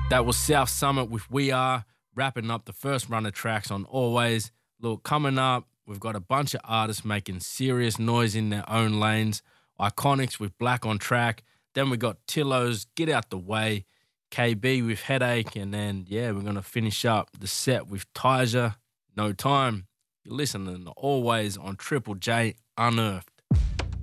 That was South Summit with We Are, wrapping up the first run of tracks on Always. Look, coming up, we've got a bunch of artists making serious noise in their own lanes. Iconics with Black on Track. Then we got Tillo's Get Out the Way, KB with Headache, and then, we're going to finish up the set with Tyja, No Time. You're listening to Always on Triple J Unearthed.